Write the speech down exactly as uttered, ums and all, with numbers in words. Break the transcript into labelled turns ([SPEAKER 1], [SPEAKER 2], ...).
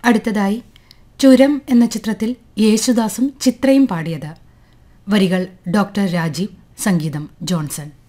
[SPEAKER 1] അടുത്തതായി ചുരം എന്ന ചിത്രത്തിൽ യേശുദാസും ചിത്രയും പാടിയത്. വരികൾ ഡോക്ടർ രാജീവ്, സംഗീതം ജോൺസൺ.